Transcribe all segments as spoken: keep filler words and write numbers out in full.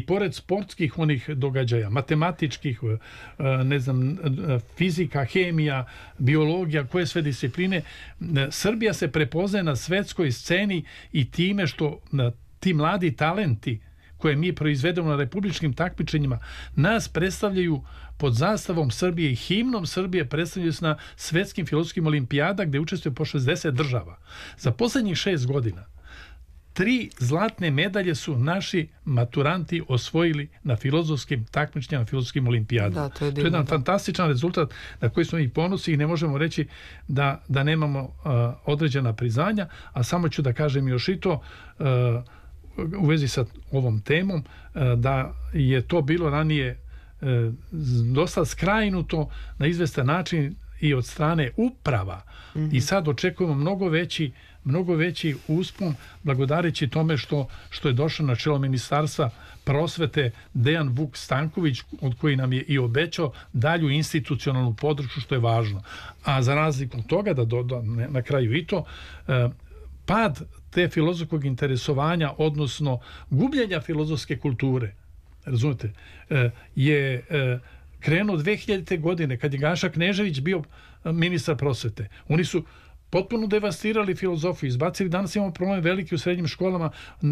pored sportskih onih događaja, matematičkih, ne znam, fizika, hemija, biologija, koje sve discipline, Srbija se prepoznaje na svetskoj sceni i time što ti mladi talenti koje mi proizvedemo na republičkim takmičenjima nas predstavljaju pod zastavom Srbije i himnom Srbije, predstavljaju se na svetskim filozofskim olimpijada gde učestvuje po šezdeset država. Za poslednjih šest godina tri zlatne medalje su naši maturanti osvojili na filozofskim takmičenjima, na filozofskim olimpijadama. Da, to je to je jedan fantastičan rezultat na koji smo i ponosi i ne možemo reći da, da nemamo uh, određena priznanja, a samo ću da kažem još i to uh, u vezi sa ovom temom, uh, da je to bilo ranije uh, dosta skrajnuto na izvestan način i od strane uprava. Mm-hmm. I sad očekujemo mnogo veći mnogo veći uspon blagodareći tome što, što je došao na čelo ministarstva prosvete Dejan Vuk Stanković, od koji nam je i obećao dalju institucionalnu podršku, što je važno. A za razliku od toga, da dodam na kraju i to, pad te filozofskog interesovanja, odnosno gubljenja filozofske kulture, razumete, je krenuo dve hiljadite. godine, kad je Gaša Knežević bio ministar prosvete. Oni su potpuno devastirali filozofiju, izbacili. Danas imamo problem veliki u srednjim školama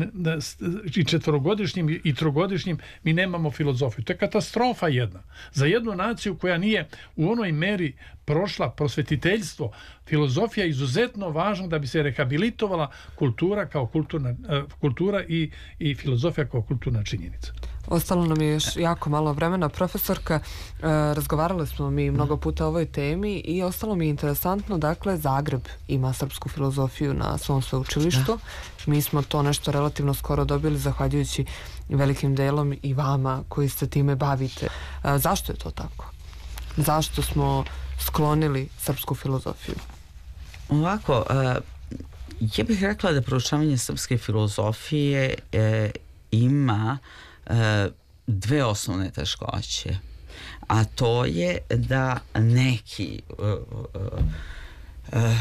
i četvorogodišnjim i trogodišnjim, mi nemamo filozofiju. To je katastrofa jedna. Za jednu naciju koja nije u onoj meri prošla prosvetiteljstvo, filozofija je izuzetno važna da bi se rehabilitovala kultura kao kulturna, kultura i, i filozofija kao kulturna činjenica. Ostalo nam je još jako malo vremena. Profesorka, e, razgovarali smo mi mnogo puta o ovoj temi i ostalo mi je interesantno, dakle, Zagreb ima srpsku filozofiju na svom sveučilištu. Mi smo to nešto relativno skoro dobili, zahvaljujući velikim delom i vama koji se time bavite. E, zašto je to tako? Zašto smo sklonili srpsku filozofiju? Ovako, e, ja bih rekla da proučavanje srpske filozofije e, ima dve osnovne teškoće, a to je da neki uh, uh, uh,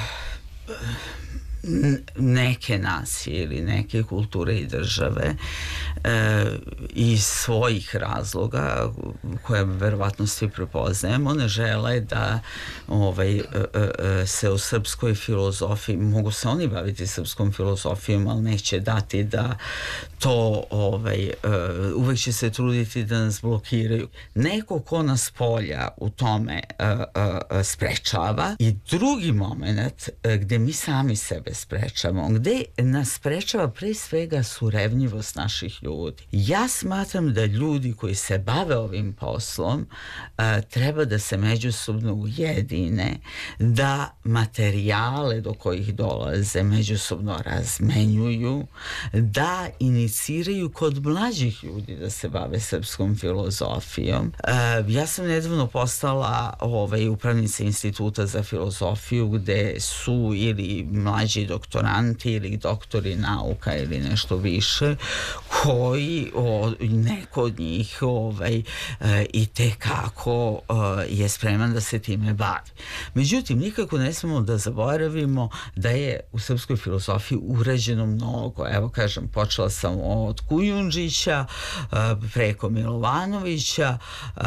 neke nacije ili neke kulture i države e, iz svojih razloga koje verovatno svi prepoznajemo ne žele da ovaj, e, e, se u srpskoj filozofiji, mogu se oni baviti srpskom filozofijom, ali neće dati da to ovaj, e, uvek će se truditi da nas blokiraju. Neko ko nas polja u tome e, e, sprečava i drugi moment e, gde mi sami sebe sprečavamo, gde nas sprečava pre svega surevnjivost naših ljudi. Ja smatram da ljudi koji se bave ovim poslom a, treba da se međusobno ujedine, da materijale do kojih dolaze međusobno razmenjuju, da iniciraju kod mlađih ljudi da se bave srpskom filozofijom. A, ja sam nedavno postala ovaj, upravnica Instituta za filozofiju gde su ili mlađi doktoranti ili doktori nauka ili nešto više koji o, neko od njih ovaj, e, i tekako e, je spreman da se time bavi. Međutim, nikako ne smemo da zaboravimo da je u srpskoj filozofiji urađeno mnogo. Evo kažem, počela sam od Kujundžića e, preko Milovanovića, e,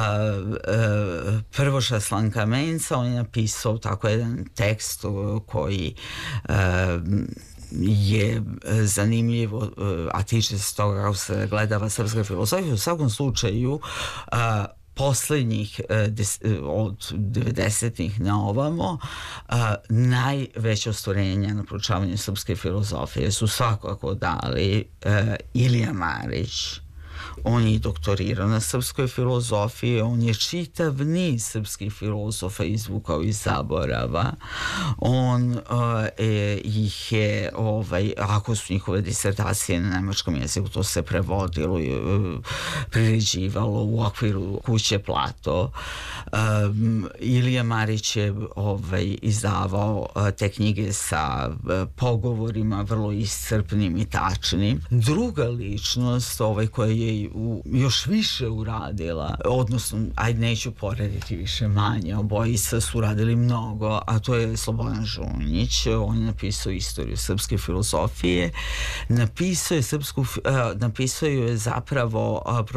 e, Prvoša Slankamenca, on je napisao tako jedan tekst koji e, je zanimljivo, a tiče se toga kako se gledava srpska filozofija. U svakom slučaju a, poslednjih des, od devedesetih na ovamo a, najveće ostvarenja na proučavanju srpske filozofije su svakako dali a, Ilija Marić. On je doktorirao na srpskoj filozofiji, on je čitav niz srpskih filozofa izvukao iz zaborava. On uh, e, ih je, ovaj, ako su njihove disertacije na nemačkom jeziku, to se prevodilo i uh, priređivalo u okviru kuće Plato. Um, Ilija Marić je ovaj, izdavao uh, te knjige sa uh, pogovorima vrlo iscrpnim i tačnim. Druga ličnost ovaj, koja je u, još više uradila, odnosno, ajde neću porediti više manje, obojica su uradili mnogo, a to je Slobodan Žunjić. On je napisao istoriju srpske filozofije, napisao je srpsku, uh, napisao je zapravo uh,